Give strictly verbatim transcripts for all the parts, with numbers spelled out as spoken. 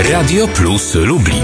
Radio Plus Lublin.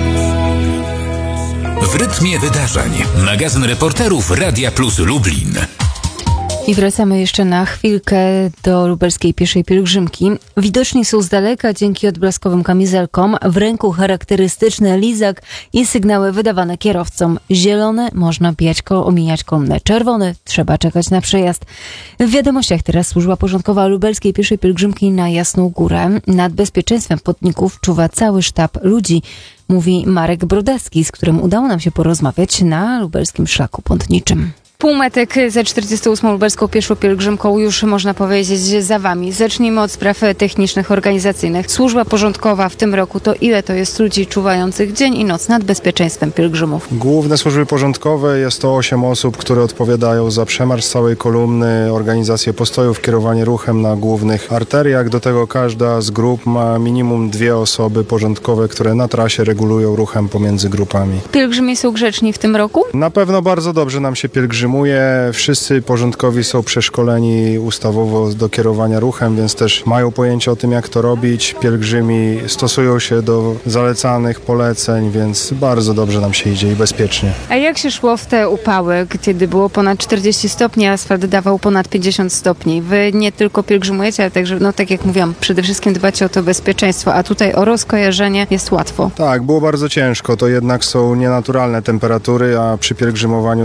W rytmie wydarzeń. Magazyn reporterów Radia Plus Lublin. I wracamy jeszcze na chwilkę do lubelskiej pieszej pielgrzymki. Widoczni są z daleka dzięki odblaskowym kamizelkom. W ręku charakterystyczny lizak i sygnały wydawane kierowcom. Zielone można bijać ko- omijać kolumnę. Czerwone trzeba czekać na przejazd. W wiadomościach teraz służba porządkowa lubelskiej pieszej pielgrzymki na Jasną Górę. Nad bezpieczeństwem pątników czuwa cały sztab ludzi, mówi Marek Brodacki, z którym udało nam się porozmawiać na lubelskim szlaku pątniczym. Półmetek ze czterdziestą ósmą lubelską pieszą pielgrzymką już można powiedzieć za wami. Zacznijmy od spraw technicznych, organizacyjnych. Służba porządkowa w tym roku to ile to jest ludzi czuwających dzień i noc nad bezpieczeństwem pielgrzymów? Główne służby porządkowe jest to osiem osób, które odpowiadają za przemarsz całej kolumny, organizację postojów, kierowanie ruchem na głównych arteriach. Do tego każda z grup ma minimum dwie osoby porządkowe, które na trasie regulują ruchem pomiędzy grupami. Pielgrzymi są grzeczni w tym roku? Na pewno bardzo dobrze nam się pielgrzymuje. Wszyscy porządkowi są przeszkoleni ustawowo do kierowania ruchem, więc też mają pojęcie o tym, jak to robić. Pielgrzymi stosują się do zalecanych poleceń, więc bardzo dobrze nam się idzie i bezpiecznie. A jak się szło w te upały, kiedy było ponad czterdzieści stopni, a asfalt dawał ponad pięćdziesiąt stopni? Wy nie tylko pielgrzymujecie, ale także, no tak jak mówiłam, przede wszystkim dbacie o to bezpieczeństwo, a tutaj o rozkojarzenie jest łatwo. Tak, było bardzo ciężko. To jednak są nienaturalne temperatury, a przy pielgrzymowaniu